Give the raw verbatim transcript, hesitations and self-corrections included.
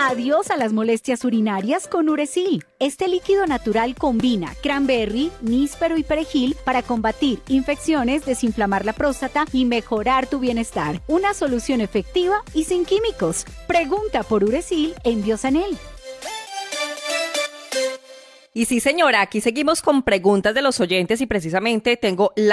Adiós a las molestias urinarias con Uracil. Este líquido natural combina cranberry, níspero y perejil para combatir infecciones, desinflamar la próstata y mejorar tu bienestar. Una solución efectiva y sin químicos. Pregunta por Uracil en Biosanel. Y sí, señora, aquí seguimos con preguntas de los oyentes y precisamente tengo la